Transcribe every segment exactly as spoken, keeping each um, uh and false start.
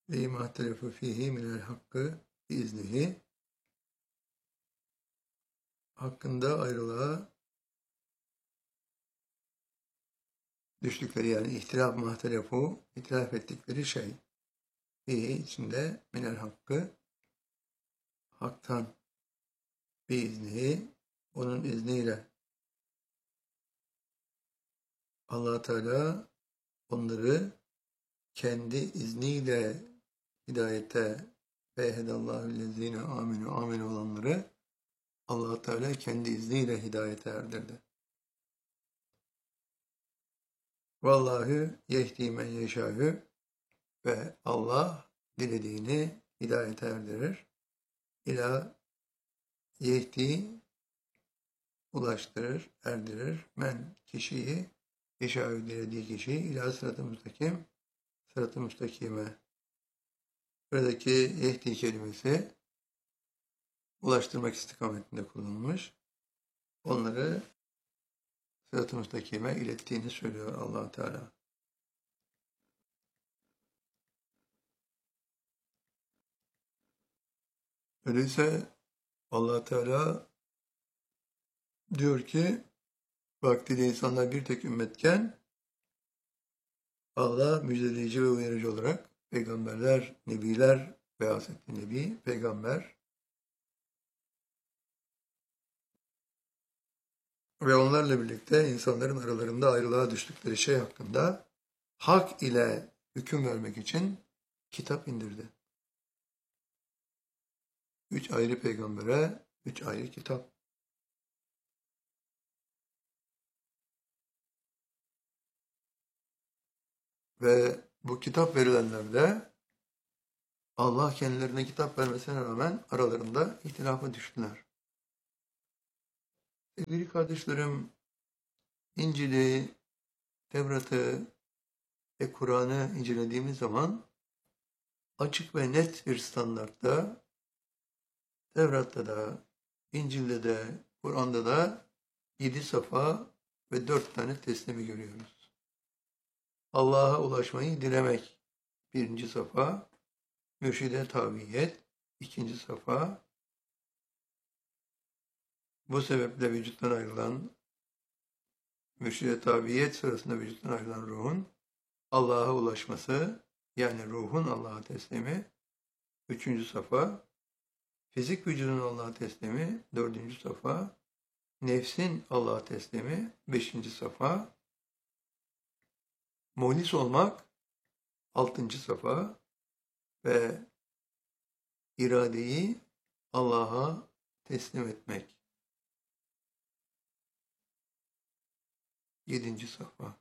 ve mahtelefu fihi minel hakkı biiznihi, hakkında ayrılığa düştükleri, yani ihtilaf mahtelefu, ihtilaf ettikleri şey, fihi içinde, minel hakkı, haktan, biiznihi, onun izniyle. Allah Teala onları kendi izniyle hidayete ve ehdallâhullezîne âmenû âmen olanları Allah Teala kendi izniyle hidayete erdirdi. Vallahi yehdi men yeşâhü, ve Allah dilediğini hidayete erdirir. İlâ yehdi, ulaştırır, erdirir. Men, kişiyi, yeşâhü dilediği kişiyi, ilâ sırat-ı müstakim, sırat-ı müstakime. Buradaki yehdi kelimesi ulaştırmak istikametinde kullanılmış. Onları sırat-ı müstakime ilettiğini söylüyor Allah Teala. Öyleyse Allah Teala diyor ki, vaktiyle insanlar bir tek ümmetken Allah müjdeleyici ve uyarıcı olarak peygamberler, nebiler ve Hazreti Nebi, peygamber ve onlarla birlikte insanların aralarında ayrılığa düştükleri şey hakkında hak ile hüküm vermek için kitap indirdi. Üç ayrı peygambere, üç ayrı kitap. Ve bu kitap verilenlerde Allah kendilerine kitap vermesine rağmen aralarında ihtilafa düştüler. Sevgili kardeşlerim, İncil'i, Tevrat'ı ve Kur'an'ı incelediğimiz zaman açık ve net bir standartta Tevrat'ta da, İncil'de de, Kur'an'da da yedi safa ve dört tane teslimi görüyoruz. Allah'a ulaşmayı dilemek birinci safa, mürşide tabiyet ikinci safa, bu sebeple vücuttan ayrılan, mürşide tabiyet sırasında vücuttan ayrılan ruhun Allah'a ulaşması, yani ruhun Allah'a teslimi üçüncü safa, fizik vücudun Allah'a teslimi dördüncü safa, nefsin Allah'a teslimi beşinci safa, muhlis olmak altıncı safa ve iradeyi Allah'a teslim etmek yedinci safa.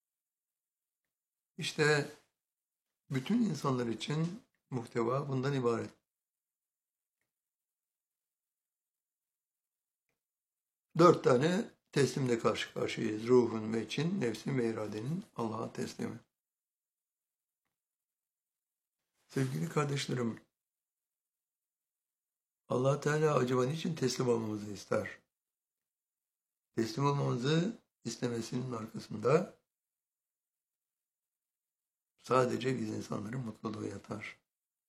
İşte bütün insanlar için muhteva bundan ibaret. Dört tane teslimle karşı karşıyayız. Ruhun ve için, nefsin ve iradenin Allah'a teslimi. Sevgili kardeşlerim, Allah Teala acaba niçin teslim olmamızı ister? Teslim olmamızı istemesinin arkasında sadece biz insanların mutluluğu yatar.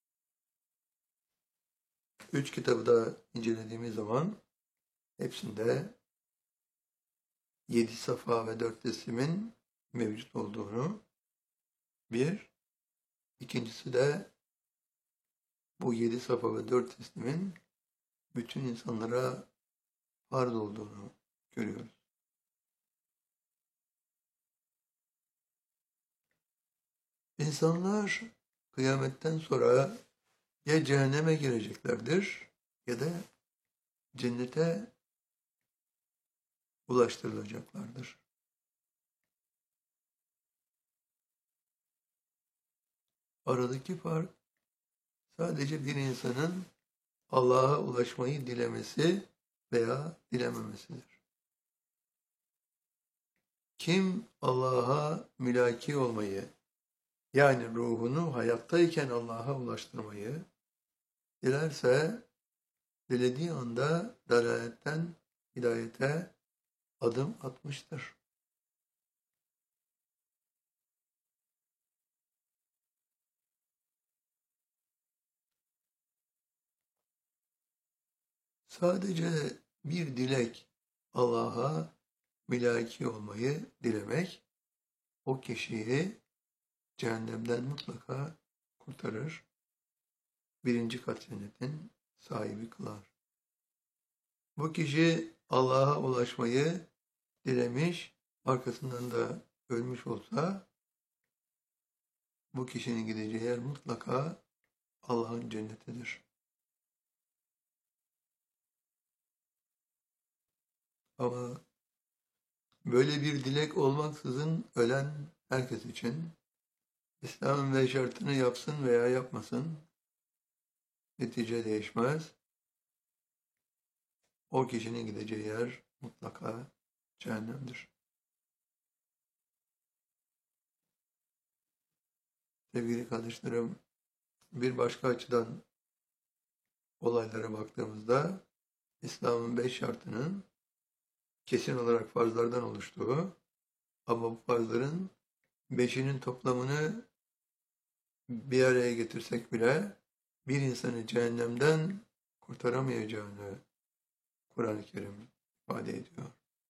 Üç kitabı da incelediğimiz zaman hepsinde yedi safa ve dört teslimin mevcut olduğunu, bir, ikincisi de bu yedi safa ve dört teslimin bütün insanlara farz olduğunu görüyoruz. İnsanlar kıyametten sonra ya cehenneme gireceklerdir ya da cennete ulaştırılacaklardır. Aradaki fark sadece bir insanın Allah'a ulaşmayı dilemesi veya dilememesidir. Kim Allah'a mülaki olmayı, yani ruhunu hayattayken Allah'a ulaştırmayı dilerse, dilediği anda dalaletten hidayete adım atmıştır. Sadece bir dilek Allah'a mülaki olmayı dilemek o kişiyi cehennemden mutlaka kurtarır. Birinci kat cennetin sahibi kılar. Bu kişi Allah'a ulaşmayı dilemiş, arkasından da ölmüş olsa bu kişinin gideceği yer mutlaka Allah'ın cennetidir. Ama böyle bir dilek olmaksızın ölen herkes için İslam'ın ve şartını yapsın veya yapmasın netice değişmez. O kişinin gideceği yer mutlaka cehennemdir. Sevgili kardeşlerim, bir başka açıdan olaylara baktığımızda İslam'ın beş şartının kesin olarak farzlardan oluştuğu ama bu farzların beşinin toplamını bir araya getirsek bile bir insanı cehennemden kurtaramayacağını Kur'an-ı Kerim ifade ediyor.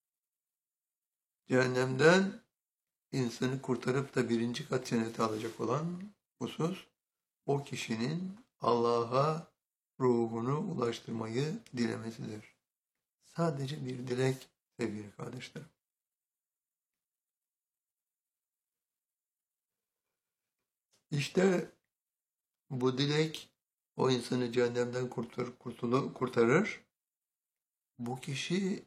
Cehennemden insanı kurtarıp da birinci kat cennete alacak olan husus o kişinin Allah'a ruhunu ulaştırmayı dilemesidir. Sadece bir dilek sevgili kardeşlerim. İşte bu dilek o insanı cehennemden kurtar, kurtulu, kurtarır. Bu kişi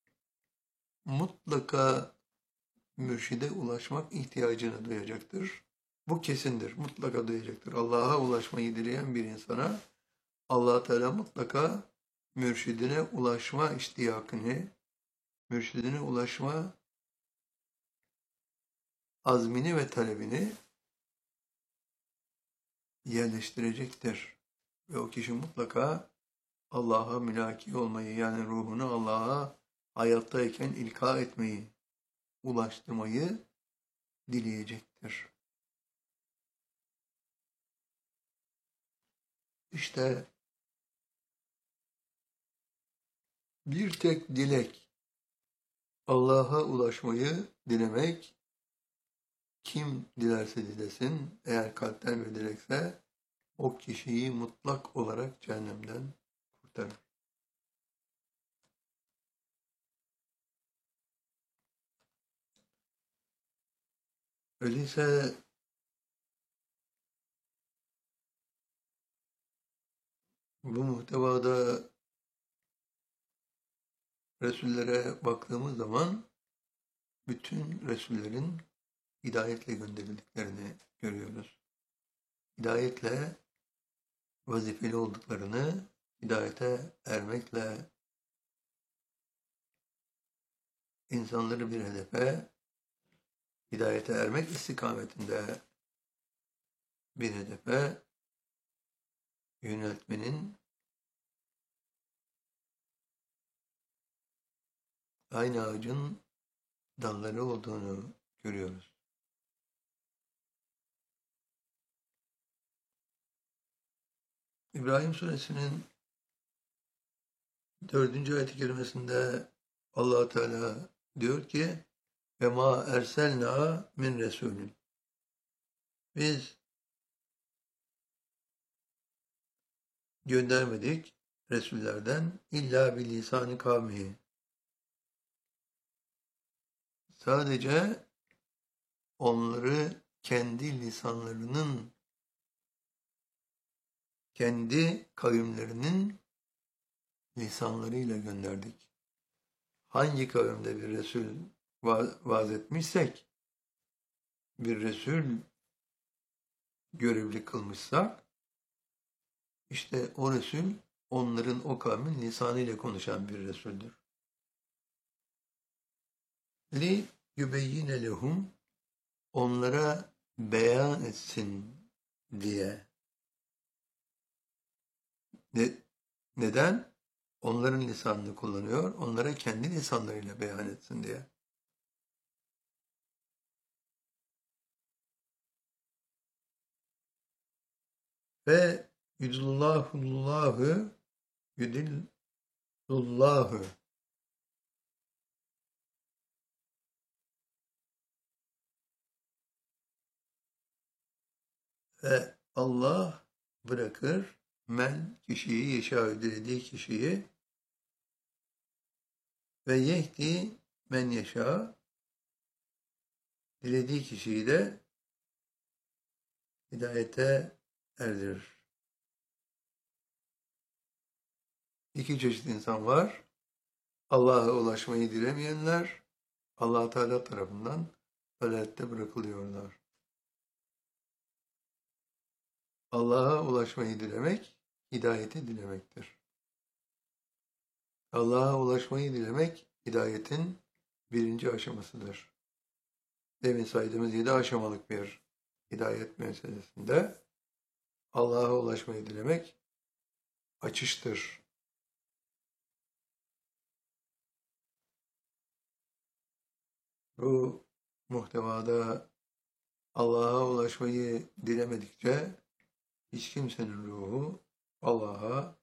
mutlaka mürşide ulaşmak ihtiyacını duyacaktır. Bu kesindir. Mutlaka duyacaktır. Allah'a ulaşmayı dileyen bir insana Allah Teala mutlaka mürşidine ulaşma iştiyakını, mürşidine ulaşma azmini ve talebini yerleştirecektir. Ve o kişi mutlaka Allah'a mülaki olmayı, yani ruhunu Allah'a hayattayken ilka etmeyi, ulaştırmayı dileyecektir. İşte bir tek dilek, Allah'a ulaşmayı dilemek, kim dilerse dilesin, eğer kalpten bir dilekse, o kişiyi mutlak olarak cehennemden kurtarır. Öyleyse bu muhtevada Resullere baktığımız zaman bütün Resullerin hidayetle gönderildiklerini görüyoruz. Hidayetle vazifeli olduklarını, hidayete ermekle insanları bir hedefe, hidayete ermek istikametinde bir hedefe yöneltmenin aynı ağacın dalları olduğunu görüyoruz. İbrahim Suresinin dördüncü ayet-i kerimesinde Allah Teala diyor ki ve ma erselna min resulün. Biz göndermedik Resullerden illa bir lisan-ı kavmi. Sadece onları kendi lisanlarının, kendi kavimlerinin lisanlarıyla gönderdik. Hangi kavimde bir Resul vaaz etmişsek, bir Resul görevli kılmışsak, işte o Resul onların, o kavmin lisanıyla konuşan bir Resul'dür. Li yübeyyine lehum, onlara beyan etsin diye. Ne, neden? Onların lisanını kullanıyor, onlara kendi lisanlarıyla beyan etsin diye. Ve yüdüllahullahu yüdil Allahu ve Allah bırakır men kişiyi yaşa dilediği kişiyi ve yehdi men yaşa dilediği kişiyi de hidayete erdirir. İki çeşit insan var. Allah'a ulaşmayı dilemeyenler Allah Teala tarafından dalalette bırakılıyorlar. Allah'a ulaşmayı dilemek hidayeti dilemektir. Allah'a ulaşmayı dilemek hidayetin birinci aşamasıdır. Demin saydığımız yedi aşamalık bir hidayet meselesinde Allah'a ulaşmayı dilemek açıştır. Bu muhtevada Allah'a ulaşmayı dilemedikçe hiç kimsenin ruhu Allah'a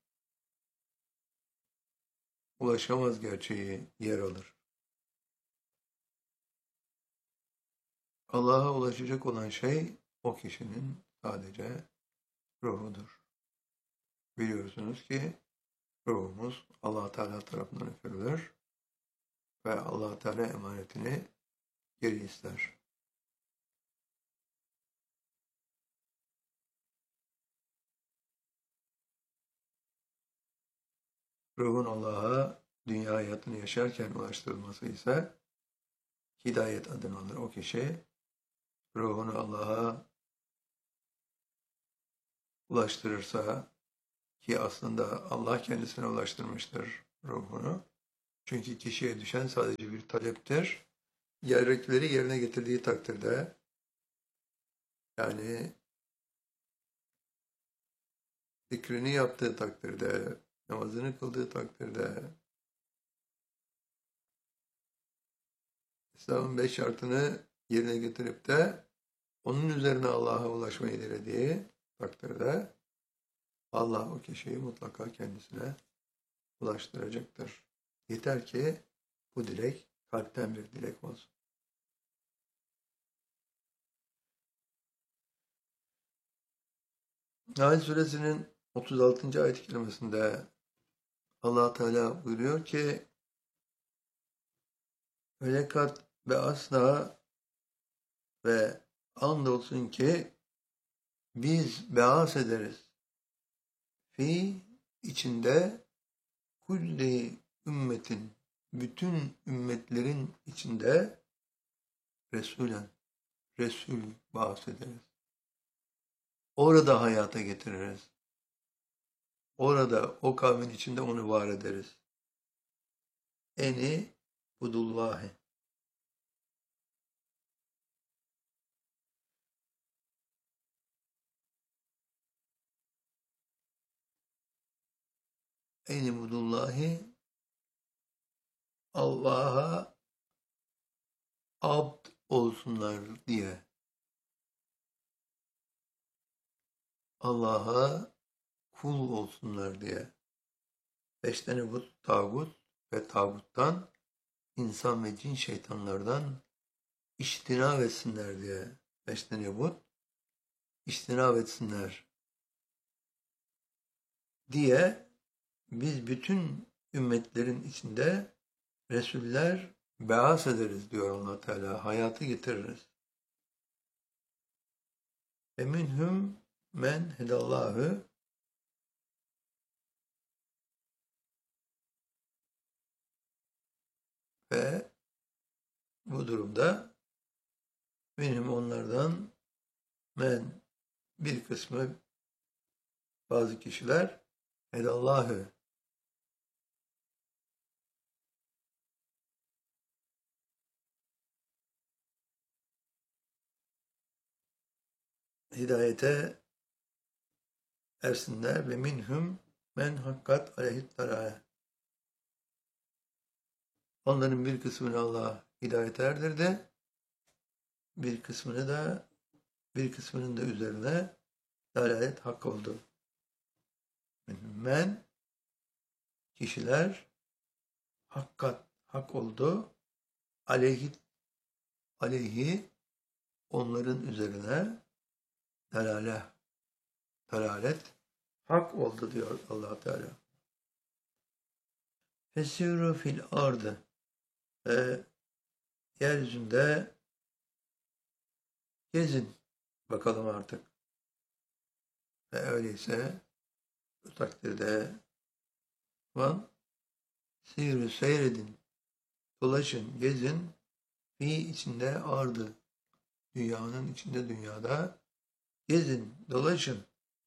ulaşamaz gerçeği yer alır. Allah'a ulaşacak olan şey o kişinin sadece ruhudur. Biliyorsunuz ki ruhumuz Allah Teala tarafından üfürülür ve Allah Teala emanetini geri ister. Ruhun Allah'a dünya hayatını yaşarken ulaştırılması ise hidayet adını alır. O kişi ruhunu Allah'a ulaştırırsa ki aslında Allah kendisine ulaştırmıştır ruhunu. Çünkü kişiye düşen sadece bir taleptir. Gerekleri yerine getirdiği takdirde yani zikrini yaptığı takdirde, namazını kıldığı takdirde, İslam'ın beş şartını yerine getirip de onun üzerine Allah'a ulaşmayı dilediği takdirde Allah o kişiyi mutlaka kendisine ulaştıracaktır. Yeter ki bu dilek kalpten bir dilek olsun. Nahl suresinin otuz altıncı ayet-i kerimesinde Allah Teala buyuruyor ki velekat ve asla ve andolsun ki biz beas ederiz. Fi içinde kulli ümmetin bütün ümmetlerin içinde Resulen Resul beas ederiz. Orada hayata getiririz. Orada o kavmin içinde onu var ederiz. Eni budullahi. Eni budullahi Allah'a abd olsunlar diye. Allah'a kul olsunlar diye. Beşteni bu tağut ve tağuttan insan ve cin şeytanlardan iştinab etsinler diye. Beşteni bu iştinab etsinler diye biz bütün ümmetlerin içinde Resuller beas ederiz diyor Allah Teala. Hayatı getiririz. Ve minhum men hedallahu ve bu durumda benim onlardan men bir kısmı bazı kişiler hedallahu hidayete ersinler ve minhum men hakkat aleyhit dalahe. Onların bir kısmını Allah hidayete erdirdi. Bir kısmını da bir kısmının da üzerine dalalet hak oldu. Men kişiler hakkat, hak oldu. Aleyhi, aleyhi onların üzerine delale, delalet hak oldu diyor Allah Teala. Fesiru fil ardı. E, yeryüzünde gezin bakalım artık. Ve öyleyse bu takdirde van seyri seyredin, dolaşın, gezin, fi içinde ardı, dünyanın içinde dünyada gezin, dolaşın.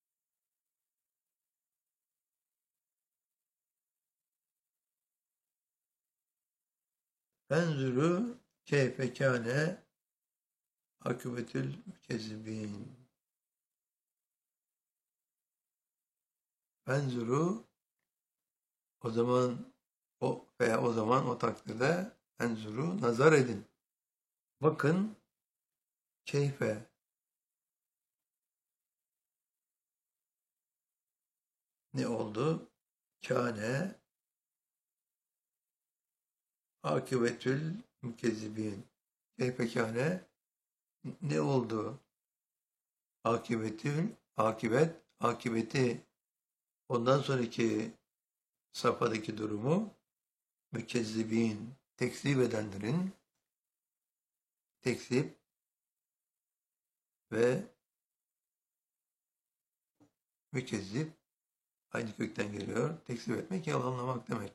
Benzürü keyfe kâne akıbetül mükezzibin. Benzürü o zaman o veya o zaman o takdirde benzürü nazar edin. Bakın keyfe ne oldu? Kâne akıbetül mükezzibin. Keyfe kâne ne oldu? Akibetül, akibet, akibeti ondan sonraki safhadaki durumu mükezzibin, tekzip edenlerin tekzip ve mükezzip aynı kökten geliyor. Tekzip etmek, yalanlamak demek.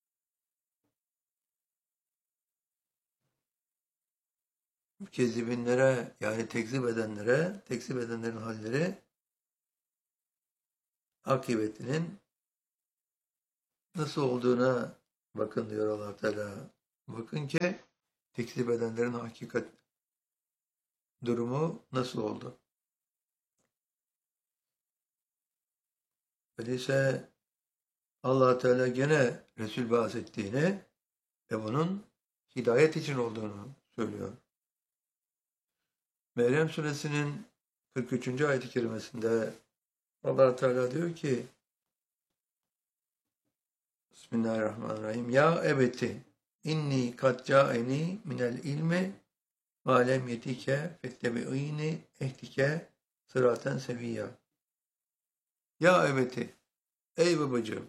Mükezzibinlere yani tekzip edenlere, tekzip edenlerin halleri akıbetinin nasıl olduğuna bakın diyor Allah Teala. Bakın ki tekzip edenlerin hakikat durumu nasıl oldu? Öyleyse Allah Teala gene Resul bahsettiğini ve bunun hidayet için olduğunu söylüyor. Meryem suresinin kırk üçüncü ayet-i kerimesinde Allah Teala diyor ki Bismillahirrahmanirrahim. Ya ebeti inni kad ca'eni minel ilmi ma lem yetike fettebi'ini ehtike sıraten seviyya. Ya ebeti, ey babacığım,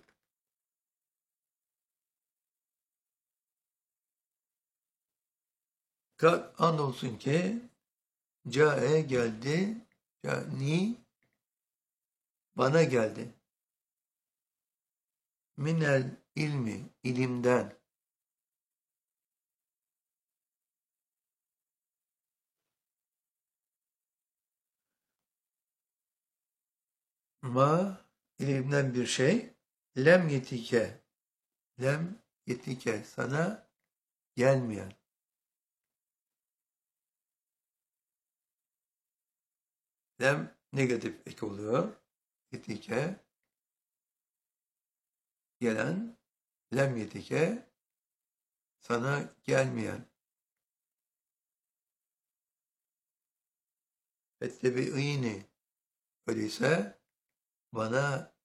kad andolsun ki ca'e geldi, ni bana geldi. Minel ilmi, ilimden. Ma, ilimden bir şey. Lem yetike, lem yetike, sana gelmeyen. Lem negatif ek oluyor. Yetike, gelen, lem yetike, sana gelmeyen. Fettebi'ini, öyleyse bana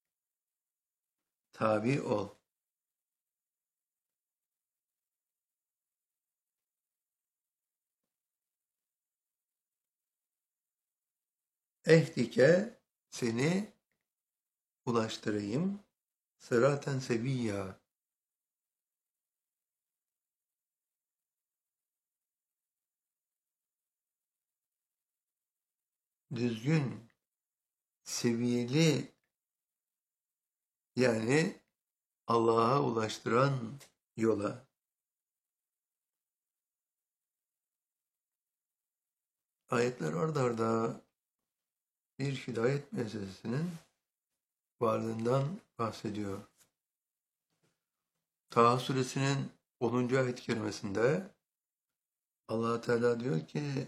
tabi ol. Ehdike, seni ulaştırayım. Sıraten seviyya, düzgün, seviyeli, yani Allah'a ulaştıran yola. Ayetler arda arda bir hidayet meselesinin varlığından bahsediyor. Taha suresinin onuncu ayet-i kerimesinde Allah Teala diyor ki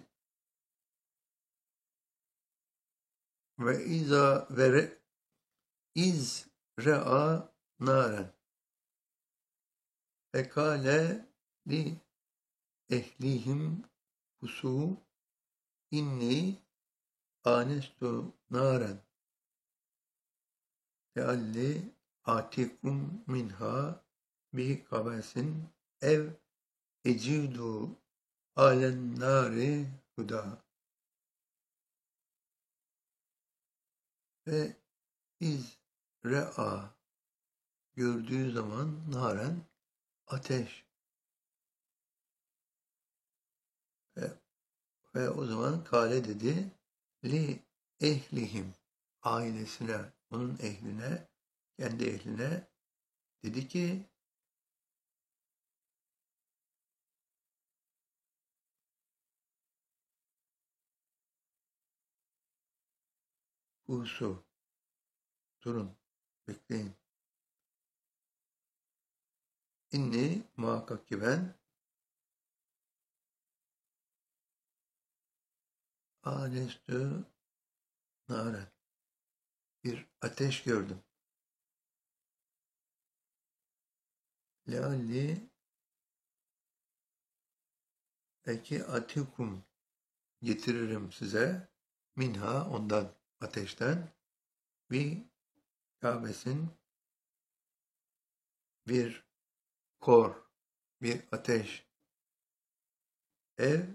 ve iza ve iz re'a naren ekale li ehlihim husu inni anestu naren tealli atikum minha bi kabesin ev ecidu alen nari huda ve iz re'a gördüğü zaman naren ateş ve, ve o zaman kale dedi li ehlihim ailesine, onun ehline, kendi ehline dedi ki husu durun, bekleyin. İnni muhakkak ki ben anestü naren bir ateş gördüm. Lealli eki atikum getiririm size minha ondan ateşten bir kabesin bir kor bir ateş ev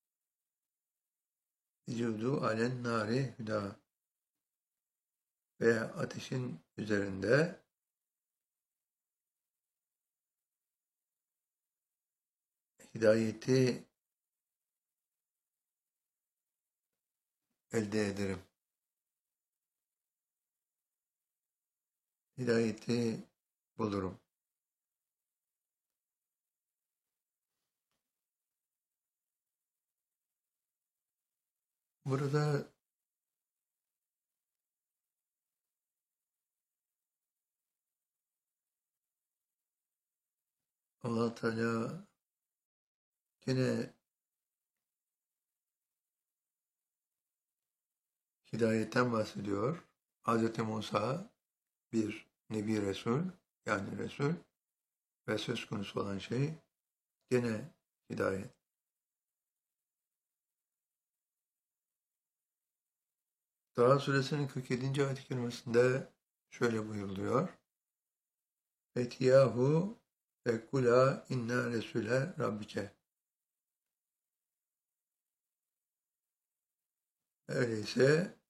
vücudu alen nari hüda veya ateşin üzerinde hidayeti elde ederim. Hidayeti bulurum. Burada Allah Teala yine hidayetten bahsediyor. Hz. Musa bir Nebi Resul, yani Resul ve söz konusu olan şey gene hidayet. Daha suresinin kırk yedinci ayet-i kerimesinde şöyle buyuruluyor. Fetiyahu ve kula inna resule rabbike. Öyleyse